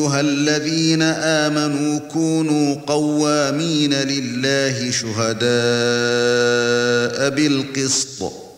ايها الذين آمنوا كونوا قوامين لله شهداء بالقسط